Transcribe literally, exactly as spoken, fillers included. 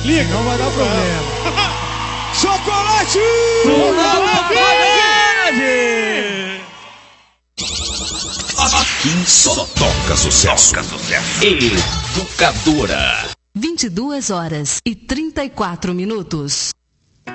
Liga. Não vai dar problema. Chocolate! Chocolate! Aqui só toca sucesso. Toca sucesso. Educadora. vinte e duas horas e trinta e quatro minutos.